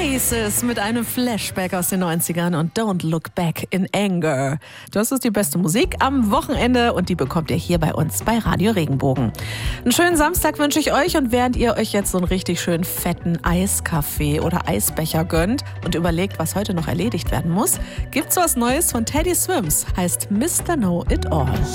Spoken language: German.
Oasis mit einem Flashback aus den 90ern und Don't Look Back in Anger. Das ist die beste Musik am Wochenende und die bekommt ihr hier bei uns bei Radio Regenbogen. Einen schönen Samstag wünsche ich euch und während ihr euch jetzt so einen richtig schönen fetten Eiskaffee oder Eisbecher gönnt und überlegt, was heute noch erledigt werden muss, gibt's was Neues von Teddy Swims, heißt Mr. Know It All.